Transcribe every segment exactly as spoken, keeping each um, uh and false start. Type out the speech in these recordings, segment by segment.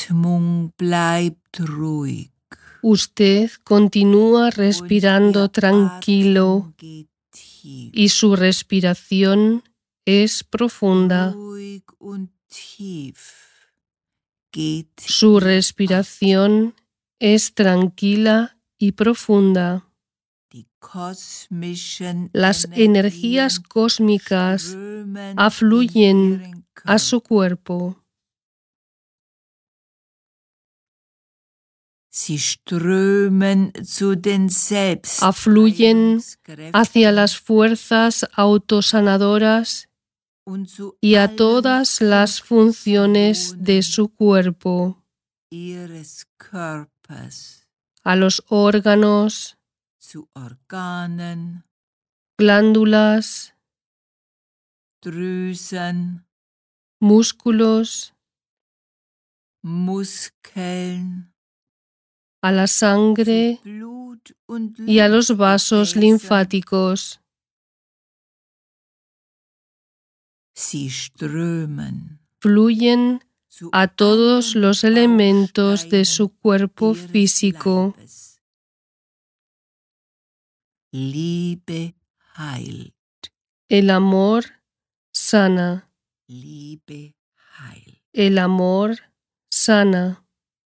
Atmung bleibt ruhig. Usted continúa respirando tranquilo y su respiración es profunda. Su respiración es tranquila y profunda. Las energías cósmicas afluyen a su cuerpo. Afluyen hacia las fuerzas autosanadoras y a todas las funciones de su cuerpo, a los órganos, glándulas, músculos, a la sangre y a los vasos linfáticos. Fluyen a todos los elementos de su cuerpo físico. El amor sana. El amor sana.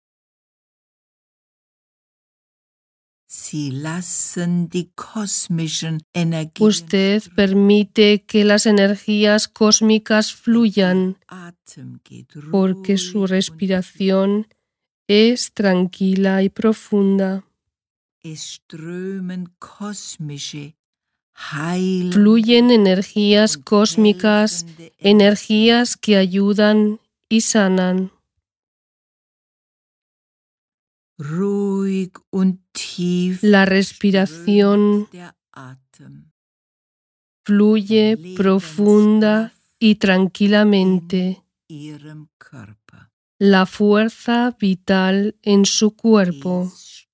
Usted permite que las energías cósmicas fluyan porque su respiración es tranquila y profunda. Fluyen energías cósmicas, energías que ayudan y sanan. La respiración fluye profunda y tranquilamente. La fuerza vital en su cuerpo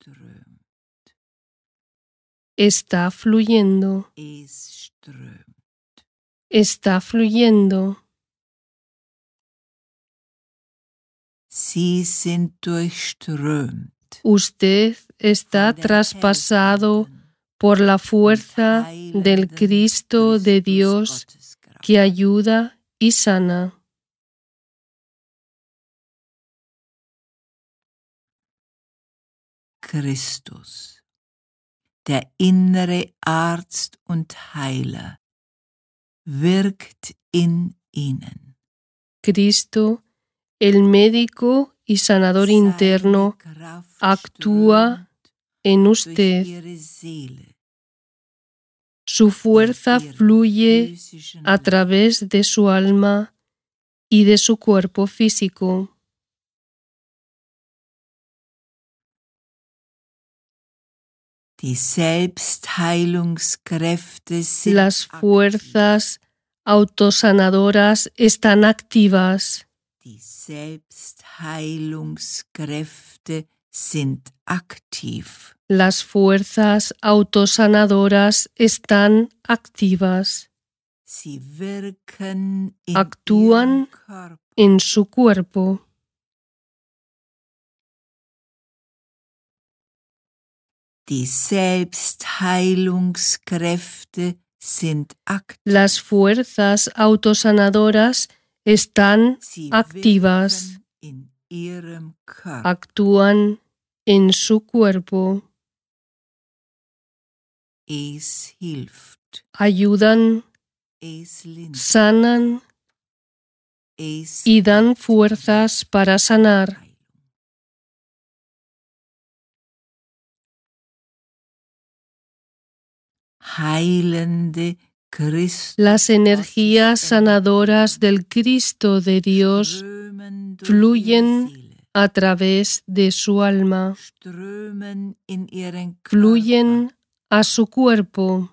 está fluyendo. Está fluyendo. Usted está traspasado por la fuerza del Cristo de Dios que ayuda y sana. Christus, der innere Arzt und Heiler, wirkt in Ihnen. Cristo, el médico y sanador interno, actúa en usted. Su fuerza fluye a través de su alma y de su cuerpo físico. Las fuerzas autosanadoras están activas. Die Selbstheilungskräfte sind aktiv. Las fuerzas autosanadoras están activas. Sie wirken in Actúan en su cuerpo. Die Selbstheilungskräfte sind aktiv. Las fuerzas autosanadoras están activas. Actúan en su cuerpo. Es hilft. Ayudan, Es lindert. sanan Es y dan fuerzas para sanar. Heilende Christus. Las energías sanadoras del Cristo de Dios fluyen a través de su alma. Fluyen a su cuerpo.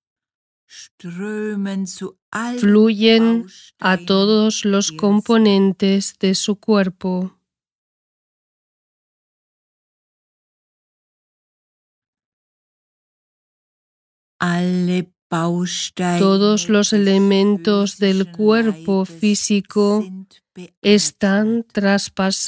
Fluyen a todos los componentes de su cuerpo. Todos los elementos del cuerpo físico están traspasados